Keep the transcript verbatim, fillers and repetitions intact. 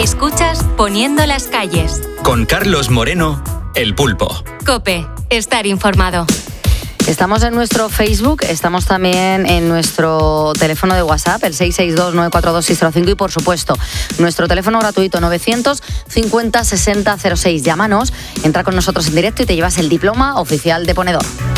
Escuchas Poniendo las calles. Con Carlos Moreno, El Pulpo. COPE, estar informado. Estamos en nuestro Facebook, estamos también en nuestro teléfono de WhatsApp, el seis seis dos, nueve cuatro dos, seis cero cinco y, por supuesto, nuestro teléfono gratuito novecientos cincuenta, sesenta, cero seis. Llámanos, entra con nosotros en directo y te llevas el diploma oficial de ponedor.